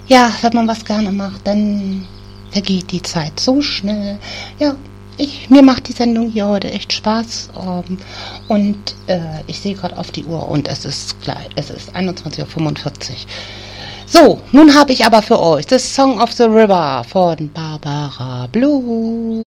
Ja, wenn man was gerne macht, dann vergeht die Zeit so schnell. Ja, mir macht die Sendung hier heute echt Spaß. Und ich sehe gerade auf die Uhr und es ist 21:45 Uhr. So, nun habe ich aber für euch das Song of the River von Barbara Blue.